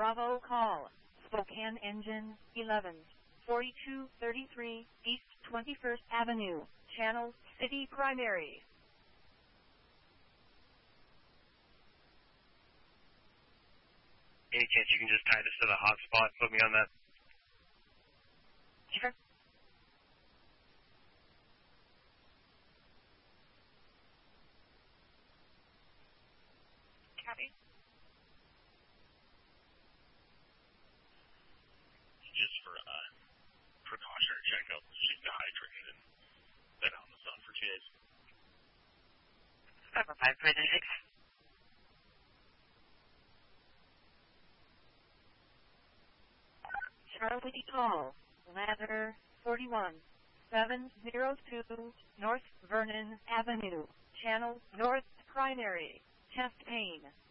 Bravo call. Spokane Engine 11. 4233 East 21st Avenue. Channel City Primary. Any chance you can just tie this to the hotspot and put me on that? Sure. Copy. Just for precautionary checkup. She's dehydrated and been out in the sun for 2 days. 556. Charlie Call, Ladder 41, 702 North Vernon Avenue, Channel North Primary, chest pain.